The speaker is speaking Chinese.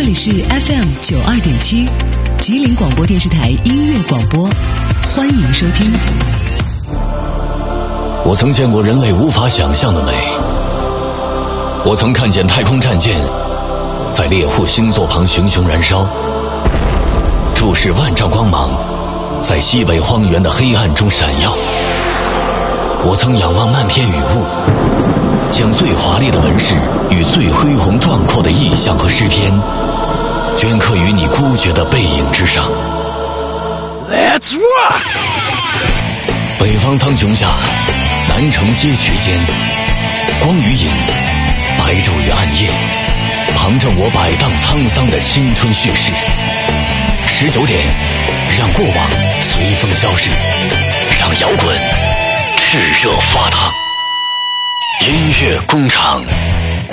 里是 FM92.7 吉林广播电视台音乐广播，欢迎收听。 我曾见过人类无法想象的美，我曾看见太空战舰在猎户星座旁熊熊燃烧，注视万丈光芒在西北荒原的黑暗中闪耀。我曾仰望漫天雨雾，将最华丽的纹饰与最恢宏壮阔的意象和诗篇镌刻于你孤绝的背影之上。 Let's rock！ 北方苍穹下，南城街区间，光与影，白昼与暗夜，旁证我摆荡沧桑的青春叙事。19点，让过往随风消逝，让摇滚炽热发烫。音乐工厂。